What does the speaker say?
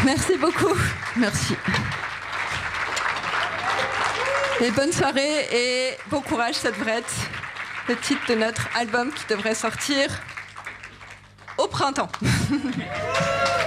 Merci beaucoup. Merci. Et bonne soirée et bon courage, cette Vrette. Le titre de notre album qui devrait sortir au printemps.